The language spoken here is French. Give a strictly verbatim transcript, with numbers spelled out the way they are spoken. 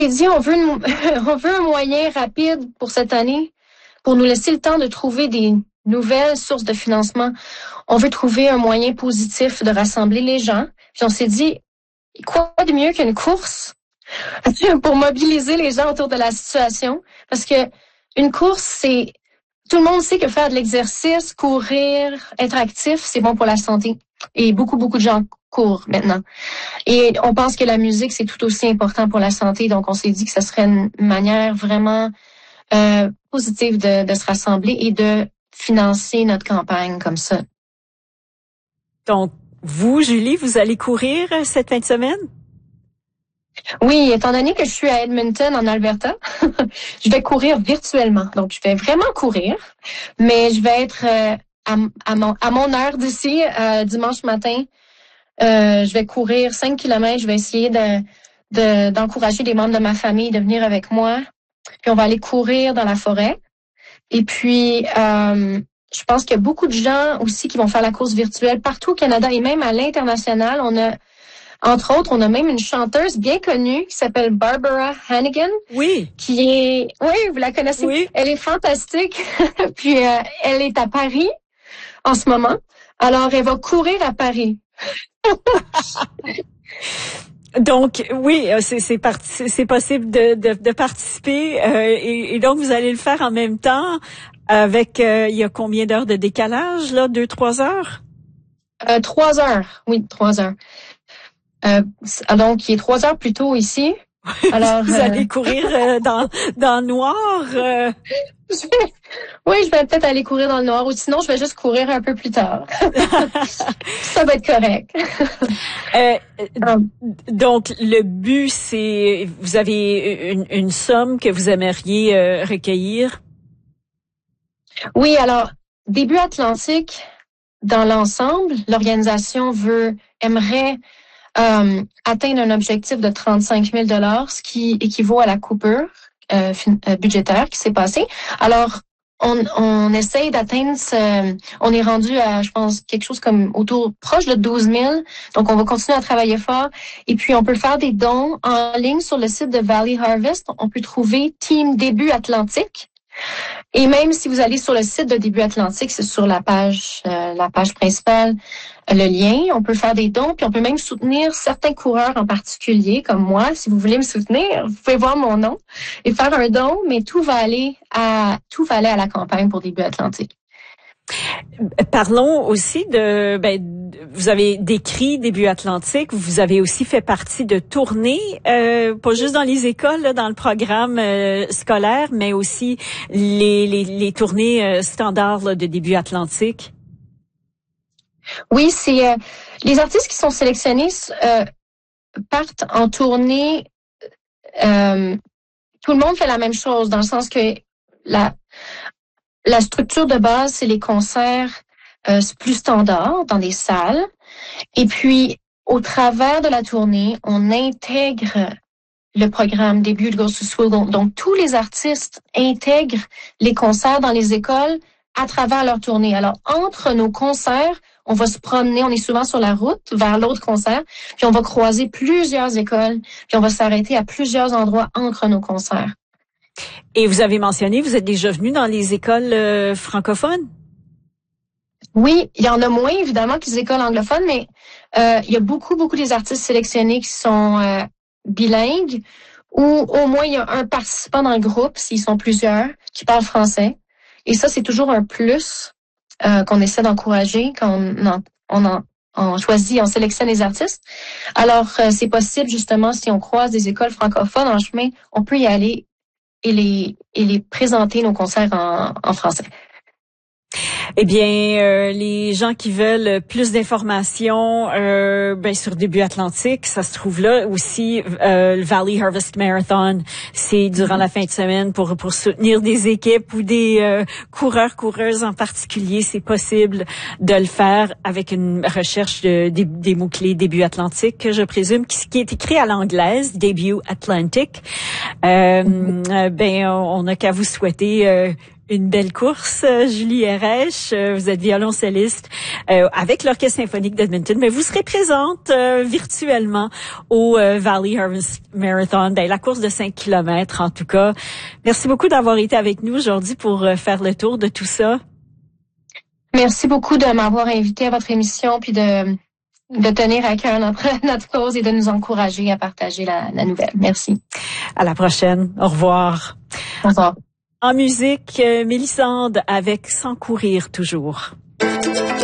dit, on veut, une, on veut un moyen rapide pour cette année, pour nous laisser le temps de trouver des nouvelles sources de financement. On veut trouver un moyen positif de rassembler les gens. Puis on s'est dit, quoi de mieux qu'une course pour mobiliser les gens autour de la situation? Parce que une course, c'est... Tout le monde sait que faire de l'exercice, courir, être actif, c'est bon pour la santé. Et beaucoup, beaucoup de gens courent maintenant. Et on pense que la musique, c'est tout aussi important pour la santé. Donc, on s'est dit que ce serait une manière vraiment euh, positive de, de se rassembler et de financer notre campagne comme ça. Donc, vous, Julie, vous allez courir cette fin de semaine? Oui, étant donné que je suis à Edmonton, en Alberta, je vais courir virtuellement. Donc, je vais vraiment courir, mais je vais être euh, à, à, mon, à mon heure d'ici, euh, dimanche matin. Euh, je vais courir cinq kilomètres. Je vais essayer de, de, d'encourager des membres de ma famille de venir avec moi. Puis, on va aller courir dans la forêt. Et puis, euh, je pense qu'il y a beaucoup de gens aussi qui vont faire la course virtuelle partout au Canada et même à l'international. On a Entre autres, on a même une chanteuse bien connue qui s'appelle Barbara Hannigan. Oui. Qui est, oui, vous la connaissez. Oui. Elle est fantastique. Puis euh, elle est à Paris en ce moment. Alors, elle va courir à Paris. Donc oui, c'est c'est, parti, c'est possible de, de, de participer euh, et, et donc vous allez le faire en même temps avec euh, il y a combien d'heures de décalage là, deux trois heures? Euh, trois heures, oui, trois heures. Euh, donc, il est trois heures plus tôt ici. Alors, vous euh... allez courir euh, dans dans le noir. Euh... Je vais... Oui, je vais peut-être aller courir dans le noir, ou sinon je vais juste courir un peu plus tard. Ça va être correct. euh, donc, le but, c'est vous avez une, une somme que vous aimeriez euh, recueillir. Oui, alors Début Atlantique, dans l'ensemble, l'organisation veut aimerait Euh, atteindre un objectif de trente-cinq mille dollars, ce qui équivaut à la coupure euh, euh, budgétaire qui s'est passée. Alors, on, on essaye d'atteindre ce... On est rendu à, je pense, quelque chose comme autour, proche de douze mille. Donc, on va continuer à travailler fort. Et puis, on peut faire des dons en ligne sur le site de Valley Harvest. On peut trouver Team Début Atlantique. Et même si vous allez sur le site de Début Atlantique, c'est sur la page, euh, la page principale, le lien. On peut faire des dons, puis on peut même soutenir certains coureurs en particulier, comme moi. Si vous voulez me soutenir, vous pouvez voir mon nom et faire un don, mais tout va aller à tout va aller à la campagne pour Début Atlantique. Parlons aussi de, ben, vous avez décrit Début Atlantique, vous avez aussi fait partie de tournées, euh, pas juste dans les écoles, là, dans le programme euh, scolaire, mais aussi les, les, les tournées euh, standards là, de Début Atlantique. Oui, c'est euh, les artistes qui sont sélectionnés euh, partent en tournée. Euh, tout le monde fait la même chose, dans le sens que la La structure de base, c'est les concerts euh, plus standards dans des salles. Et puis, au travers de la tournée, on intègre le programme Début de Goes to School. Donc, donc, tous les artistes intègrent les concerts dans les écoles à travers leur tournée. Alors, entre nos concerts, on va se promener, on est souvent sur la route vers l'autre concert, puis on va croiser plusieurs écoles, puis on va s'arrêter à plusieurs endroits entre nos concerts. Et vous avez mentionné, vous êtes déjà venu dans les écoles euh, francophones? Oui, il y en a moins évidemment que les écoles anglophones, mais euh, il y a beaucoup, beaucoup des artistes sélectionnés qui sont euh, bilingues, ou au moins il y a un participant dans le groupe, s'ils sont plusieurs, qui parlent français. Et ça, c'est toujours un plus euh, qu'on essaie d'encourager quand on, en, on, en, on choisit, on sélectionne les artistes. Alors, euh, c'est possible justement, si on croise des écoles francophones en chemin, on peut y aller et les et les présenter nos concerts en, en français. Eh bien, euh, les gens qui veulent plus d'informations euh, ben, sur Début Atlantique, ça se trouve là aussi. Euh, le Valley Harvest Marathon, c'est durant la fin de semaine pour pour soutenir des équipes ou des euh, coureurs, coureuses en particulier. C'est possible de le faire avec une recherche de, des, des mots-clés Début Atlantique, je présume, qui, qui est écrit à l'anglaise, Début Atlantic. Euh, ben, on n'a qu'à vous souhaiter... Euh, une belle course. Julie Erech, vous êtes violoncelliste euh, avec l'Orchestre symphonique d'Edmonton, mais vous serez présente euh, virtuellement au euh, Valley Harvest Marathon, ben, la course de cinq kilomètres en tout cas. Merci beaucoup d'avoir été avec nous aujourd'hui pour euh, faire le tour de tout ça. Merci beaucoup de m'avoir invité à votre émission puis de, de tenir à cœur notre, notre cause et de nous encourager à partager la, la nouvelle. Merci. À la prochaine. Au revoir. Au revoir. En musique, Mélissande avec Sans courir toujours.